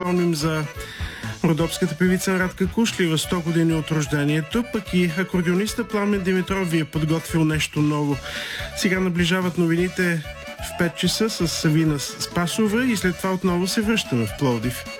припомним за родопската певица Радка Кушлева, 100 години от рождението, пък и акордеониста Пламен Димитров ви е подготвил нещо ново. Сега наближават новините в 5 часа с Савина Спасова и след това отново се връщаме в Пловдив.